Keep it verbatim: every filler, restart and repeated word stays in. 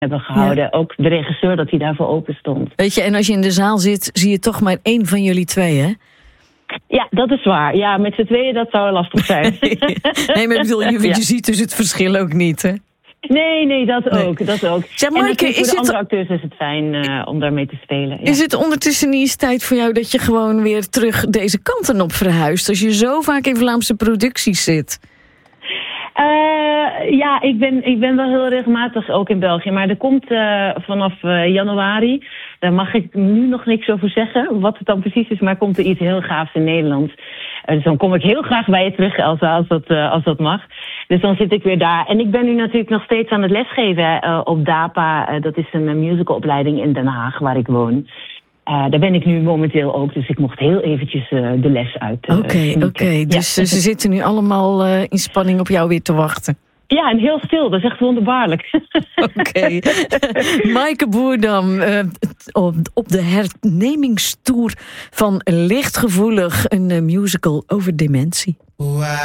hebben gehouden. Ja. Ook de regisseur, dat hij daarvoor open stond. Weet je, en als je in de zaal zit, zie je toch maar één van jullie twee, hè? Ja, dat is waar. Ja, met z'n tweeën, dat zou lastig zijn. Nee, maar ik bedoel, je, je ja. ziet dus het verschil ook niet, hè? Nee, nee, dat nee. ook. Dat ook. Zeg, Maaike, en voor is de het... andere acteurs is het fijn uh, om daarmee te spelen. Ja. Is het ondertussen niet eens tijd voor jou dat je gewoon weer terug deze kanten op verhuist? Als je zo vaak in Vlaamse producties zit. Uh, ja, ik ben, ik ben wel heel regelmatig ook in België. Maar er komt uh, vanaf uh, januari, daar mag ik nu nog niks over zeggen, wat het dan precies is, maar komt er iets heel gaafs in Nederland. Uh, dus dan kom ik heel graag bij je terug, Elsa, als dat, uh, als dat mag. Dus dan zit ik weer daar. En ik ben nu natuurlijk nog steeds aan het lesgeven uh, op D A P A. Uh, dat is een uh, musicalopleiding in Den Haag, waar ik woon. Uh, daar ben ik nu momenteel ook, dus ik mocht heel eventjes uh, de les uit. Oké, uh, oké. Okay, okay. Dus ja. Ze zitten nu allemaal uh, in spanning op jou weer te wachten. Ja, en heel stil. Dat is echt wonderbaarlijk. Oké. Okay. Maaike Boerdam, uh, op de hernemingstoer van Lichtgevoelig, een uh, musical over dementie. Wow.